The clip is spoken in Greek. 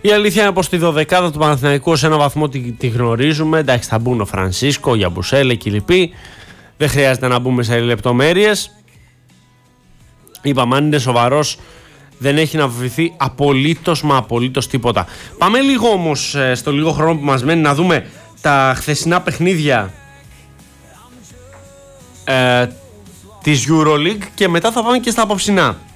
Η αλήθεια είναι πως τη 12η του Παναθηναϊκού σε ένα βαθμό τη γνωρίζουμε. Εντάξει, θα μπουν ο Φρανσίσκο, ο Γιαμπουσέλε και οι λοιποί. Δεν χρειάζεται να μπούμε σε λεπτομέρειες. Είπαμε, αν είναι σοβαρός, δεν έχει να βοηθηθεί απολύτως τίποτα. Πάμε λίγο όμως στο λίγο χρόνο που μας μένει να δούμε τα χθεσινά παιχνίδια της EuroLeague και μετά θα πάμε και στα απόψινά.